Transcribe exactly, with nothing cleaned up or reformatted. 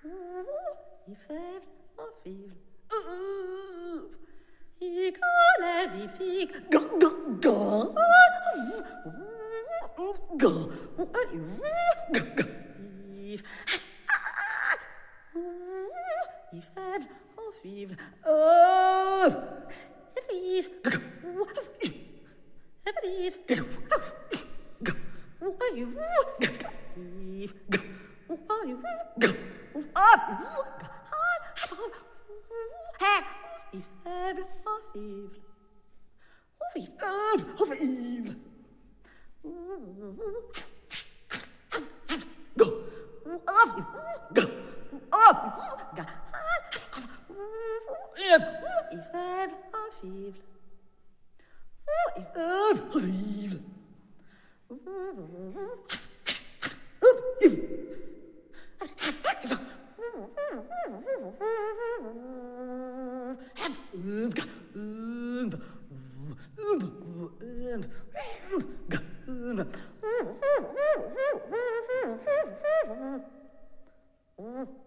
I fèvre, en fivre. I collève, I fig. Ga, ga, ga. Ga. Ga, ga. I fèvre, en fivre. Oh. Vive. Vive. Ga. Il faible, horrible. Horrible, horrible. Go. Go. Go. Il faible, horrible. Il faible, horrible. Mm-hmm.